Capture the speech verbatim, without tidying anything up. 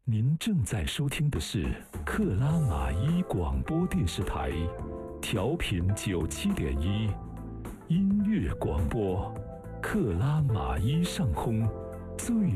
您正在收听的是克拉玛依广播电视台，调频九七点一，音乐广播，克拉玛依上空最